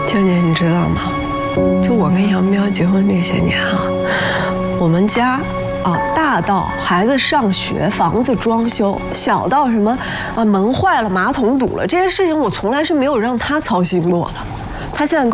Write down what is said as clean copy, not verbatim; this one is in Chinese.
静姐，你知道吗？就我跟杨彪结婚这些年啊，我们家大到孩子上学、房子装修，小到什么门坏了、马桶堵了，这些事情我从来是没有让他操心过的。他现在跟